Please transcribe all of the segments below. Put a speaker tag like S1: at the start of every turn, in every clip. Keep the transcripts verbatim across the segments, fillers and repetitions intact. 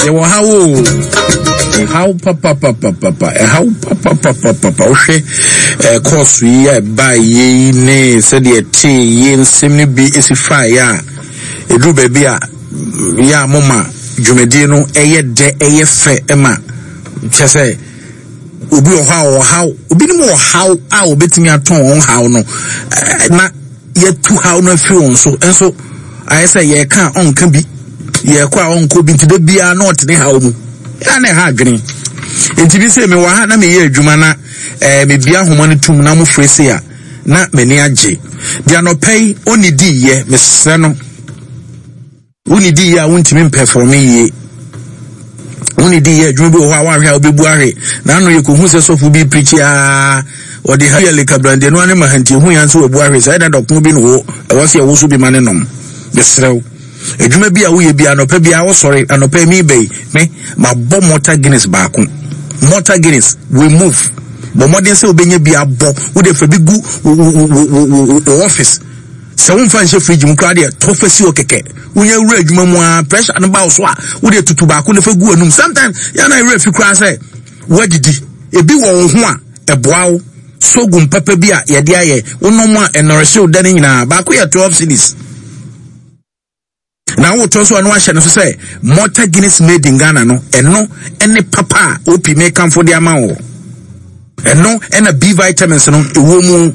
S1: ye wo ha wo how papa papa papa how papa papa papa o hwe eh course yi e ba yi ne se de te yi nsem ne bi esifa ya edu ba bi a ya mama dwumedi no eye de eye fe ema chese obi o ha o ha obi ni mo ha a obetimi aton on ha no na ye tu ha no afi on so enso aye say ye kan on kan bi ye kwa on ko bi tide bia not ne ha mu ya na ha adwene enti bi se me wa ha na me ye adwuma na eh me bia homa no tum na mo frese ya na me ni age dia no pay onidi ye me se no onidi ya wontimi perform ye onidi ye adwuma bi o ha wa hwa obebu ahwe na no ye ko hu se sofu bi preach ya o de ha le kabrande no ane mahanti hu yan se obebu ahwe sai da dokun bi no wo e wo se wo so bi mane nom be serew edwuma bi a wo ye bi anopa bi a wo sori anopa mi bei me ma bo motor Guinness ba ko motor Guinness we move bo modern se obenya bi abo wo de fa bi gu office se won fa nche fridge mu kra de to fa si okeke wonya wura adwuma mu a pressure no ba so a wo de tutu ba ko ne fa gu anum sometimes ya na wura fi kra say wadidi ebi wo ho a eboawo sogum papa bi a ye de aye wonom a enoreshe odane nyina ba ko ya twelve cities na wo to so anu ahye no so say motor Guinness made in Ghana no eno ene papa opi me kan for the amount eno ena B vitamins no ewo mu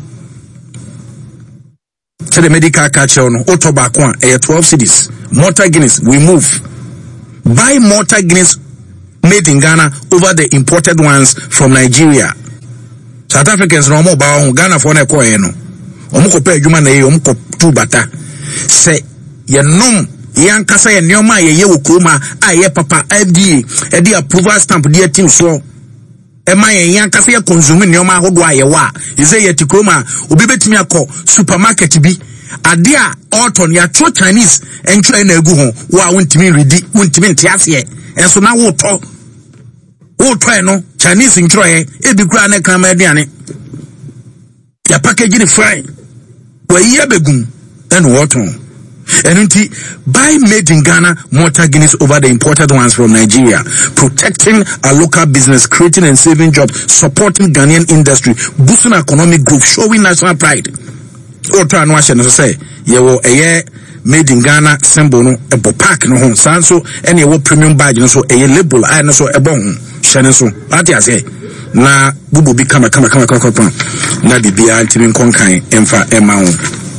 S1: to the medical culture no auto back one eh twelve cities motor Guinness we move buy motor Guinness made in Ghana over the imported ones from Nigeria. South Africans no mo ba ho Ghana for na ko e no omo ko pa adwuma na e omo ko tu bata se ye nom yan kasa ye neoma ye ye wokoma a ye papa F D A e di approval stamp di atim so e ma ye yan kasa ye consume neoma hodo aye wa ye say ye tikroma obi betimi akọ supermarket bi ade a auton ya cho Chinese entwe na egu ho wa wontimi redi wontimi ntiase enso na wo to wo to no Chinese ntro ye e bi kura na kan ma aduane ya package ni fry wa ye begum en woton Enunti buy made in Ghana motor Guinness over the imported ones from Nigeria, protecting our local business, creating and saving jobs, supporting Ghanaian industry, boosting economic growth, showing national pride. Otra anwashe no say ye wo eye made in Ghana symbol no e bo park no ho san so ene ye wo premium badge no so eye label ai no so e bo ho hye so ati ase na bubu bi kama kama kama kama na bibia antimi konkan emfa ema ho.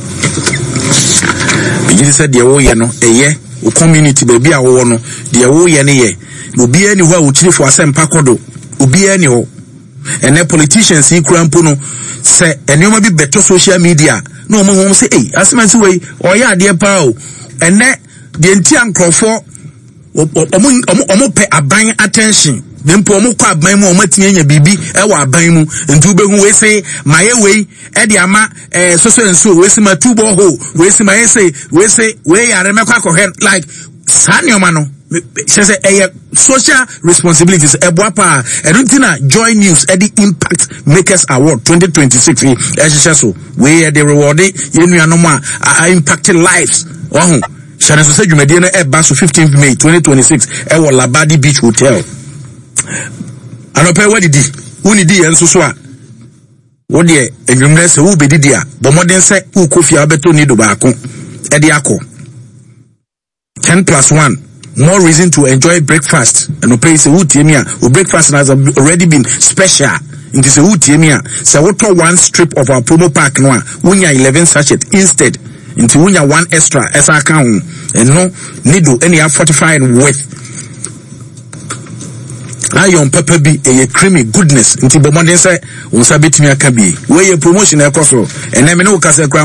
S1: Biji said the wo ye no eye o community baby a wo no the wo ye ne ye obi ani ho a wo chiri fo asempa kodo obi ani ho ene politicians yi krampo no se enema bi beto social media no mo ho say eh asemansi we o ya ade pa o ene de nti ankrofo omo omo pe aban attention dempo omo kwa aban mu omo tinye nya bibi e wa aban mu nti ubehu we say maye we e de ama eh so so enso we say ma two ball hole we say maye say we say we yare mekwa ko head like sanioma no say eh social responsibilities e boapa enuntina Joy News e di Impact Makers Award twenty twenty-six e hye so we the reward yenuanom a impacted lives oh Shana so say dwumadi na e ba so fifteenth May twenty twenty-six e wo Labadi Beach Hotel anope wadidi unidi enso so a wo de enwumre se wo bedidi a bomoden se ukofia abeto ni do ba ko e de akọ ten plus one more reason to enjoy breakfast and pay say utimia or breakfast has already been special into say utimia say what one strip of our promo pack no wunya eleven sachet instead into wunya one extra as account and no needle any fortified with iron pepper be a creamy goodness into the modern say unsa betimi aka bi we promotion e koso and me no ka say